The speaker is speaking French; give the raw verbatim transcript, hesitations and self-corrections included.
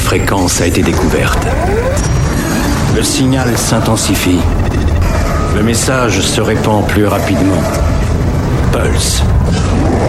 fréquence a été découverte. Le signal s'intensifie. Le message se répand plus rapidement. Pulse.